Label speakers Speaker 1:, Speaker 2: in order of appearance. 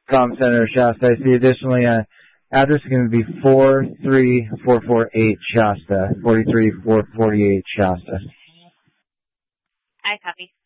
Speaker 1: Com Center, Shasta. I see additionally, address is going to be 43448 Shasta, 43448 Shasta.
Speaker 2: I copy.